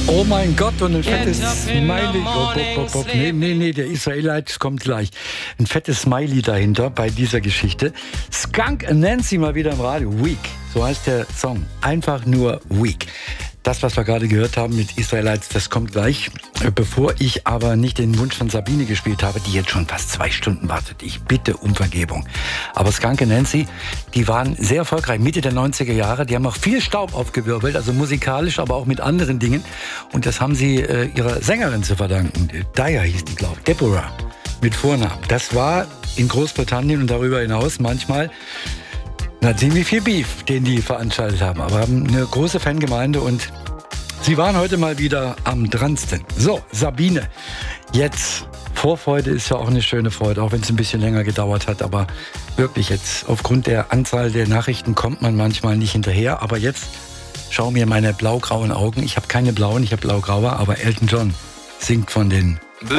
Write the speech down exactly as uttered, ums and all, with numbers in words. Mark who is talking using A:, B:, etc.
A: Oh mein Gott, und ein fettes Smiley. Oh, oh, oh, oh. Nee, nee, nee, der Israelite kommt gleich. Ein fettes Smiley dahinter bei dieser Geschichte. Skunk Nancy mal wieder im Radio. Weak, so heißt der Song. Einfach nur Weak. Das, was wir gerade gehört haben mit Israelites, das kommt gleich. Bevor ich aber nicht den Wunsch von Sabine gespielt habe, die jetzt schon fast zwei Stunden wartet. Ich bitte um Vergebung. Aber Skunk Nancy, die waren sehr erfolgreich Mitte der neunziger Jahre. Die haben auch viel Staub aufgewirbelt, also musikalisch, aber auch mit anderen Dingen. Und das haben sie äh, ihrer Sängerin zu verdanken. Daya hieß die, glaube ich. Deborah mit Vornamen. Das war in Großbritannien und darüber hinaus manchmal na, ziemlich viel Beef, den die veranstaltet haben. Aber haben eine große Fangemeinde und sie waren heute mal wieder am dransten. So, Sabine, jetzt, Vorfreude ist ja auch eine schöne Freude, auch wenn es ein bisschen länger gedauert hat. Aber wirklich jetzt, aufgrund der Anzahl der Nachrichten kommt man manchmal nicht hinterher. Aber jetzt schau mir meine blau-grauen Augen. Ich habe keine blauen, ich habe blau-graue, aber Elton John singt von den